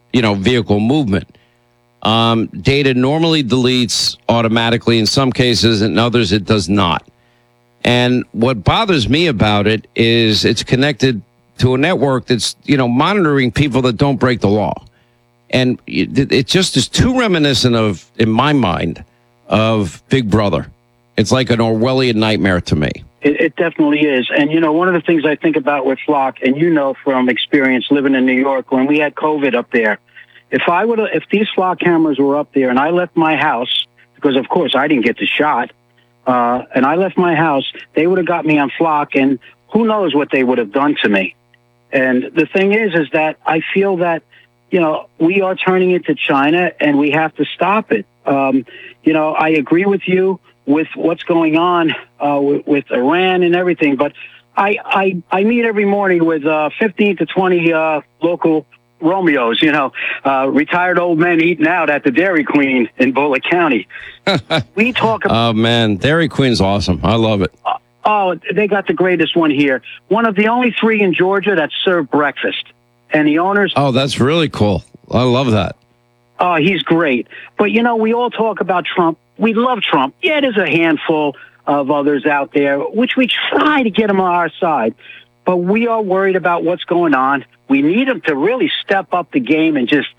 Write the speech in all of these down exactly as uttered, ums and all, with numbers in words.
you know, vehicle movement. Um, data normally deletes automatically in some cases, in others it does not. And what bothers me about it is it's connected to a network that's, you know, monitoring people that don't break the law. And it, it just is too reminiscent of, in my mind, of Big Brother. It's like an Orwellian nightmare to me. It, it definitely is. And, you know, one of the things I think about with Flock, and you know from experience living in New York, when we had COVID up there, if I would have, if these Flock cameras were up there and I left my house, because of course I didn't get the shot, uh, and I left my house, they would have got me on Flock, and who knows what they would have done to me. And the thing is, is that I feel that, you know, we are turning into China and we have to stop it. Um, you know, I agree with you with what's going on uh, with, with Iran and everything, but I, I, I meet every morning with uh, fifteen to twenty uh, local Romeos, you know, uh, retired old men eating out at the Dairy Queen in Bullitt County. We talk about... Oh, man, Dairy Queen's awesome. I love it. Uh, oh, they got the greatest one here. One of the only three in Georgia that serve breakfast. And the owners... Oh, that's really cool. I love that. Oh, he's great. But, you know, we all talk about Trump. We love Trump. Yeah, there's a handful of others out there, which we try to get them on our side. But we are worried about what's going on. We need them to really step up the game and just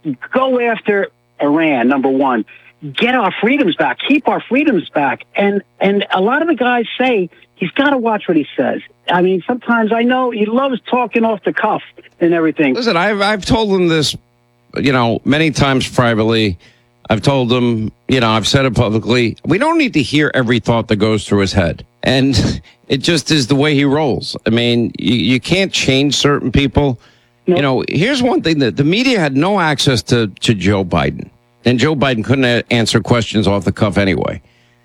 go after Iran, number one. Get our freedoms back. Keep our freedoms back. And and a lot of the guys say he's got to watch what he says. I mean, sometimes I know he loves talking off the cuff and everything. Listen, I've, I've told him this, you know, many times privately. I've told him, you know, I've said it publicly. We don't need to hear every thought that goes through his head. And it just is the way he rolls. I mean, you, you can't change certain people. Nope. You know, here's one thing that the media had no access to, to Joe Biden. And Joe Biden couldn't answer questions off the cuff anyway.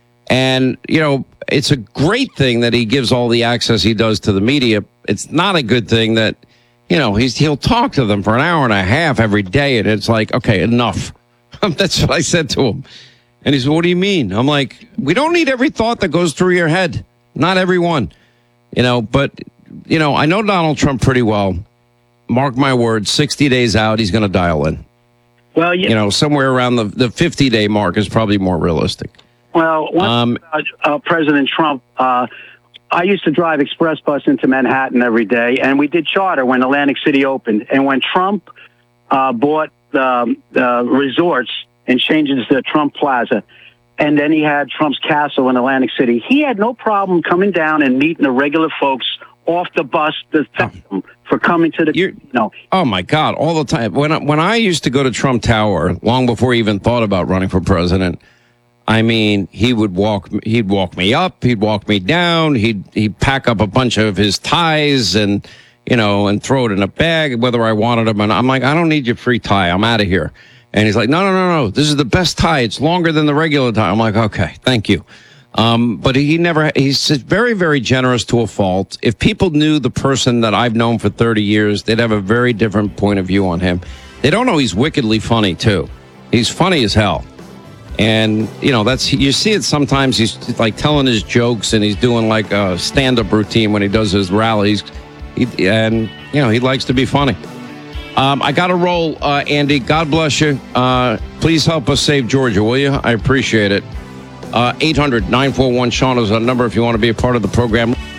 And, you know, it's a great thing that he gives all the access he does to the media. It's not a good thing that, you know, he's he'll talk to them for an hour and a half every day. And it's like, okay, enough. That's what I said to him. And he said, what do you mean? I'm like, we don't need every thought that goes through your head. Not everyone, you know, but, you know, I know Donald Trump pretty well. Mark my words, sixty days out, he's going to dial in. Well, yeah. You know, somewhere around the, the fifty-day mark is probably more realistic. Well, one um, uh, uh, President Trump, uh, I used to drive express bus into Manhattan every day, and we did charter when Atlantic City opened. And when Trump uh, bought the, the resorts and changed it to Trump Plaza, and then he had Trump's castle in Atlantic City, he had no problem coming down and meeting the regular folks off the bus to thank them for coming to the, You're, you know. Oh, my God, all the time. When I, when I used to go to Trump Tower, long before he even thought about running for president, I mean, he would walk, he'd walk me up, he'd walk me down, he'd, he'd pack up a bunch of his ties and, you know, and throw it in a bag, whether I wanted them. And I'm like, I don't need your free tie. I'm out of here. And he's like, no, no, no, no. This is the best tie. It's longer than the regular tie. I'm like, okay, thank you. Um, but he never, he's very, very generous to a fault. If people knew the person that I've known for thirty years, they'd have a very different point of view on him. They don't know he's wickedly funny, too. He's funny as hell. And, you know, that's, you see it sometimes. He's like telling his jokes and he's doing like a stand-up routine when he does his rallies. He, and, you know, he likes to be funny. Um, I got to roll, uh, Andy. God bless you. Uh, please help us save Georgia, will you? I appreciate it. Uh, eight hundred nine four one Sean is our number if you want to be a part of the program.